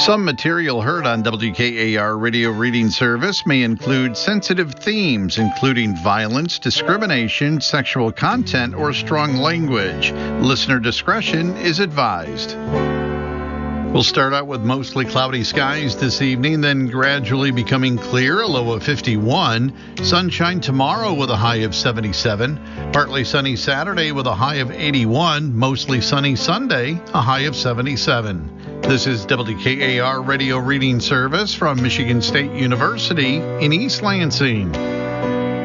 Some material heard on WKAR radio reading service may include sensitive themes, including violence, discrimination, sexual content, or strong language. Listener discretion is advised. We'll start out with mostly cloudy skies this evening, then gradually becoming clear, a low of 51. Sunshine tomorrow with a high of 77. Partly sunny Saturday with a high of 81. Mostly sunny Sunday, a high of 77. This is WKAR radio reading service from Michigan State University in East Lansing.